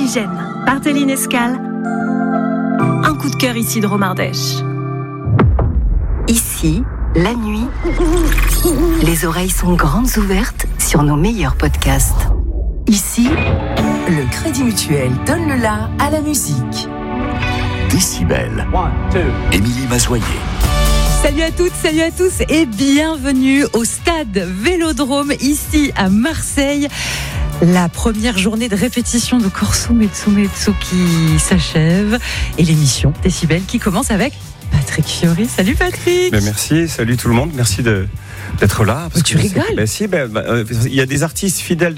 Oxygène, Barthéline Escale. Un coup de cœur ici de Romardèche. Ici, la nuit, les oreilles sont grandes ouvertes sur nos meilleurs podcasts. Ici, le Crédit Mutuel donne le la à la musique. Décibel. Émilie Mazoyer. Salut à toutes, salut à tous et bienvenue au stade Vélodrome ici à Marseille. La première journée de répétition de Corso Mezzo Mezzo qui s'achève et l'émission Décibel qui commence avec Patrick Fiori. Salut Patrick. Merci, salut tout le monde, merci d'être là. Parce que tu rigoles. Il y a des artistes fidèles